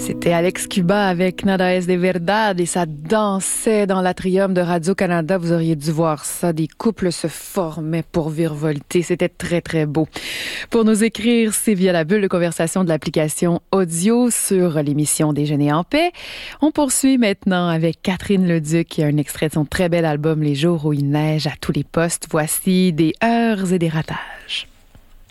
C'était Alex Cuba avec Nada es de Verdad et ça dansait dans l'atrium de Radio-Canada. Vous auriez dû voir ça. Des couples se formaient pour virevolter. C'était très, très beau. Pour nous écrire, c'est via la bulle de conversation de l'application audio sur l'émission Déjeuner en paix. On poursuit maintenant avec Catherine Leduc qui a un extrait de son très bel album Les jours où il neige à tous les postes. Voici des heures et des ratages.